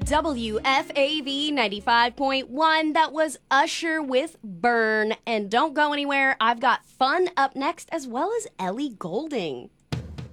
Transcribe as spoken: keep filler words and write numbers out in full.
W F A V ninety-five point one. That was Usher with Burn. And don't go anywhere. I've got fun up next as well as Ellie Goulding.